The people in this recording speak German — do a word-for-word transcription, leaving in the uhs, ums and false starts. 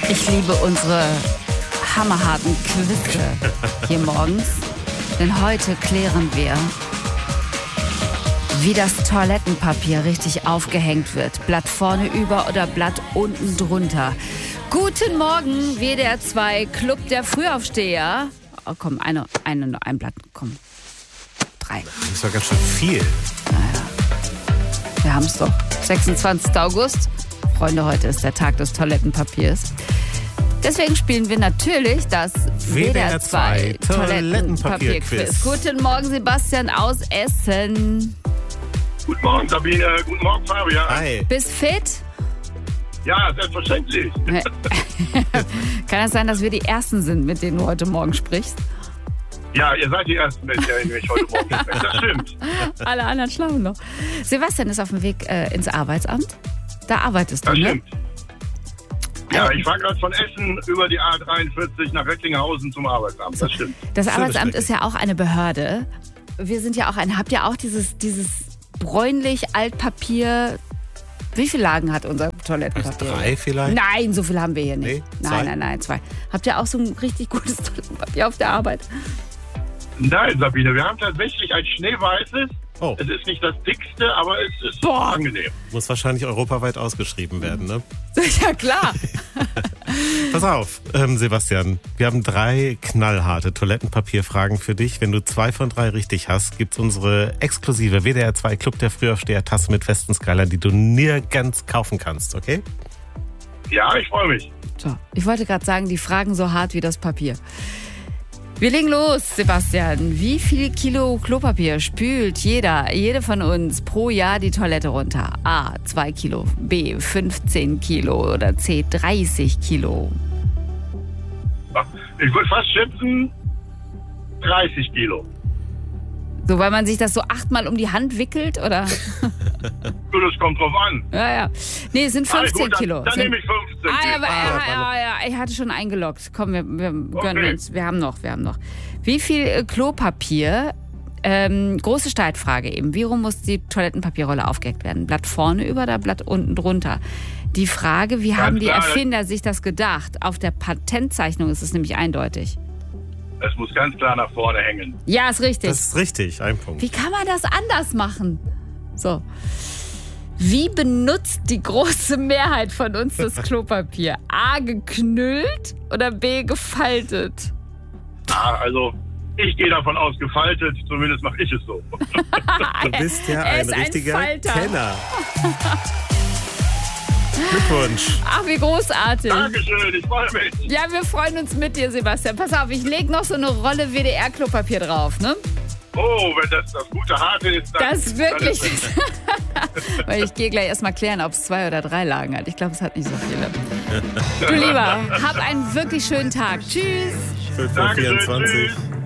Ich liebe unsere hammerharten Quizze hier morgens, denn heute klären wir, wie das Toilettenpapier richtig aufgehängt wird. Blatt vorne über oder Blatt unten drunter. Guten Morgen, W D R zwei, Club der Frühaufsteher. Oh, komm, eine, eine, ein Blatt, komm. Drei. Das ist doch ganz schön viel. Naja, wir haben es doch. sechsundzwanzigster August. Freunde, heute ist der Tag des Toilettenpapiers. Deswegen spielen wir natürlich das W D R zwei Toilettenpapier-Quiz. Guten Morgen, Sebastian aus Essen. Guten Morgen, Sabine. Guten Morgen, Fabian. Hi. Bist fit? Ja, selbstverständlich. Kann es sein, dass wir die Ersten sind, mit denen du heute Morgen sprichst? Ja, ihr seid die Ersten, mit denen ich heute Morgen spreche. Das stimmt. Alle anderen schlafen noch. Sebastian ist auf dem Weg äh, ins Arbeitsamt. Da arbeitest du, Das ne? stimmt. Ja, ich fahre gerade von Essen über die A dreiundvierzig nach Recklinghausen zum Arbeitsamt. Das stimmt. Das Arbeitsamt ist ja auch eine Behörde. Wir sind ja auch ein, habt ihr auch dieses, dieses bräunlich Altpapier? Wie viele Lagen hat unser Toilettenpapier? Drei vielleicht? Nein, so viel haben wir hier nicht. Nee, zwei? Nein, nein, nein, zwei. Habt ihr auch so ein richtig gutes Toilettenpapier auf der Arbeit? Nein, Sabine, wir haben tatsächlich ein schneeweißes. Oh. Es ist nicht das dickste, aber es ist Boah. angenehm. Muss wahrscheinlich europaweit ausgeschrieben werden, ne? Ja, klar. Pass auf, ähm, Sebastian. Wir haben drei knallharte Toilettenpapierfragen für dich. Wenn du zwei von drei richtig hast, gibt's unsere exklusive W D R zwei Club der Frühaufsteher-Tasse mit festen Skylern, die du nirgends kaufen kannst, okay? Ja, ich freue mich. So, ich wollte gerade sagen, die Fragen so hart wie das Papier. Wir legen los, Sebastian. Wie viel Kilo Klopapier spült jeder, jede von uns pro Jahr die Toilette runter? A, zwei Kilo, B, fünfzehn Kilo oder C, dreißig Kilo? Ich würde fast schätzen, dreißig Kilo. So, weil man sich das so achtmal um die Hand wickelt, oder? Du, das kommt drauf an. Ja, ja. Nee, es sind fünfzehn Ah, gut, dann, Kilo. Dann sind, nehme ich fünfzehn ah, ja, Kilo. aber, ja, ja, ja, ich hatte schon eingeloggt. Komm, wir, wir gönnen Okay. uns. Wir haben noch, wir haben noch. Wie viel äh, Klopapier, ähm, große Streitfrage eben, wie rum muss die Toilettenpapierrolle aufgehängt werden? Blatt vorne über oder Blatt unten drunter? Die Frage, wie Ganz haben die klar. Erfinder sich das gedacht? Auf der Patentzeichnung ist es nämlich eindeutig. Es muss ganz klar nach vorne hängen. Ja, ist richtig. Das ist richtig, ein Punkt. Wie kann man das anders machen? So. Wie benutzt die große Mehrheit von uns das Klopapier? A, geknüllt oder B, gefaltet? Ah, also, ich gehe davon aus, gefaltet. Zumindest mache ich es so. Du bist ja Er ein ist ein richtiger Falter. Kenner. Glückwunsch. Ach, wie großartig. Dankeschön, ich freue mich. Ja, wir freuen uns mit dir, Sebastian. Pass auf, ich lege noch so eine Rolle W D R-Klopapier drauf, ne? Oh, wenn das das gute Harte ist, dann... Das wirklich dann ist. Weil ich gehe gleich erstmal klären, ob es zwei oder drei Lagen hat. Ich glaube, es hat nicht so viele. Du Lieber, hab einen wirklich schönen Tag. Tschüss. fünf Uhr Dankeschön, vierundzwanzig. tschüss.